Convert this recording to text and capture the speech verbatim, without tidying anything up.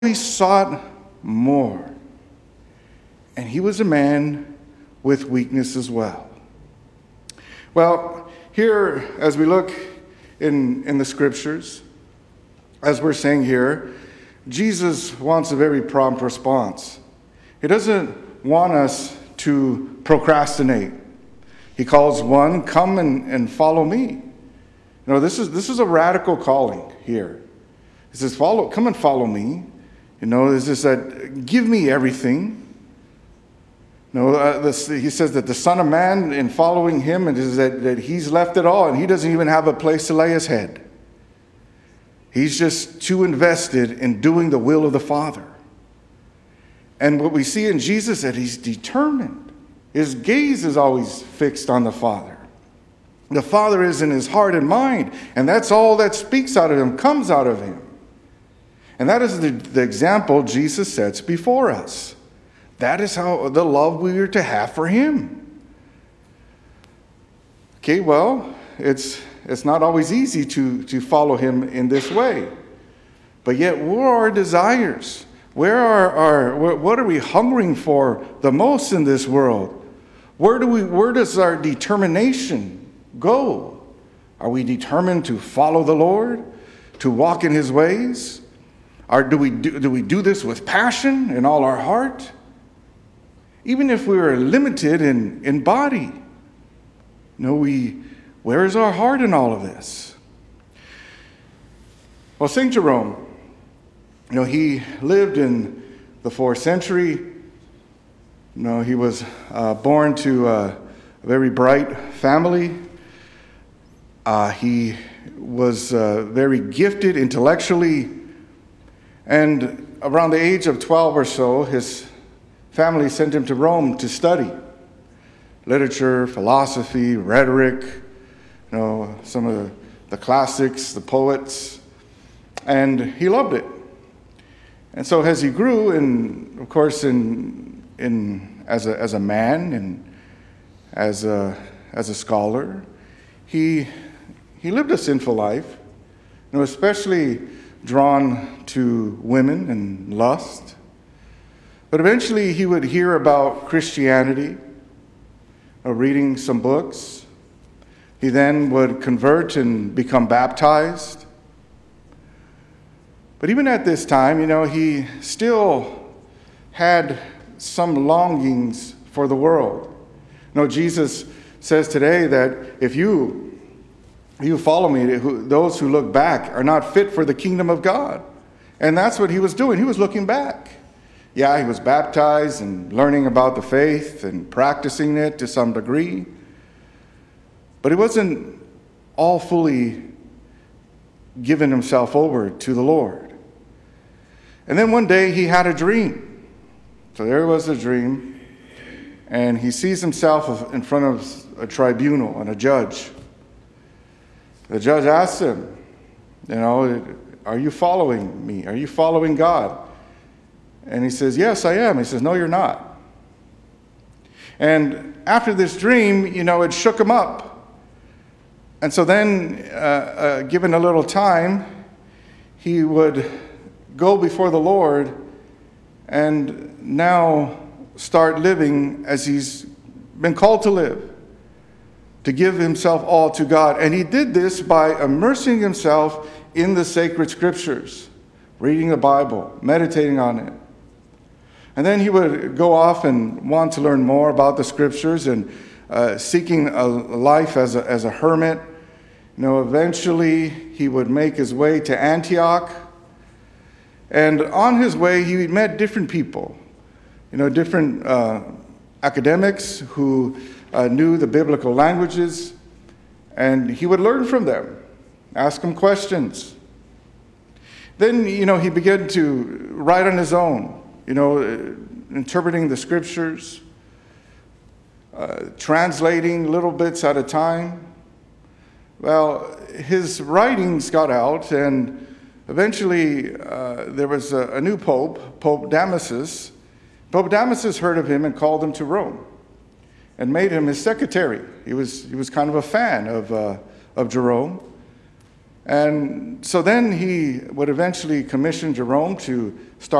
he sought more. And he was a man with weakness as well. Well, here, as we look in, in the scriptures, as we're saying here, Jesus wants a very prompt response. He doesn't want us to procrastinate. He calls one, come and, and follow me. You know, this is this is a radical calling here. He says, follow, come and follow me. You know, this is that, give me everything. No, uh, this, he says that the Son of Man, in following him, it is that, that he's left it all, and he doesn't even have a place to lay his head. He's just too invested in doing the will of the Father. And what we see in Jesus is that he's determined. His gaze is always fixed on the Father. The Father is in his heart and mind, and that's all that speaks out of him, comes out of him. And that is the, the example Jesus sets before us. That is how the love we are to have for him. Okay, well, it's it's not always easy to, to follow him in this way. But yet, where are our desires? Where are our what are we hungering for the most in this world? Where do we where does our determination go? Are we determined to follow the Lord, to walk in his ways? Or do we do, do we do this with passion in all our heart? Even if we are limited in, in body, you know, we, where is our heart in all of this? Well, Saint Jerome, you know, he lived in the fourth century. You know, he was uh, born to a very bright family. Uh, he was uh, very gifted intellectually. And around the age of twelve or so, his family sent him to Rome to study literature, philosophy, rhetoric, you know, some of the, the classics, the poets, and he loved it. And so as he grew, and of course, in in as a as a man and as a as a scholar, he he lived a sinful life, you know, especially drawn to women and lust. But eventually he would hear about Christianity, or reading some books. He then would convert and become baptized. But even at this time, you know, he still had some longings for the world. You know, Jesus says today that if you, you follow me, those who look back are not fit for the kingdom of God. And that's what he was doing. He was looking back. Yeah, he was baptized and learning about the faith and practicing it to some degree. But he wasn't all fully given himself over to the Lord. And then one day he had a dream. So there was a dream. And he sees himself in front of a tribunal and a judge. The judge asks him, you know, are you following me? Are you following God? And he says, yes, I am. He says, no, you're not. And after this dream, you know, it shook him up. And so then, uh, uh, given a little time, he would go before the Lord and now start living as he's been called to live, to give himself all to God. And he did this by immersing himself in the sacred scriptures, reading the Bible, meditating on it. And then he would go off and want to learn more about the scriptures and uh, seeking a life as a, as a hermit. You know, eventually he would make his way to Antioch. And on his way, he met different people, you know, different uh, academics who uh, knew the biblical languages. And he would learn from them, ask them questions. Then, you know, he began to write on his own. You know, interpreting the scriptures, uh, translating little bits at a time. Well, his writings got out, and eventually uh, there was a, a new pope, Pope Damasus. Pope Damasus heard of him and called him to Rome and made him his secretary. He was he was kind of a fan of uh, of Jerome. And so then he would eventually commission Jerome to start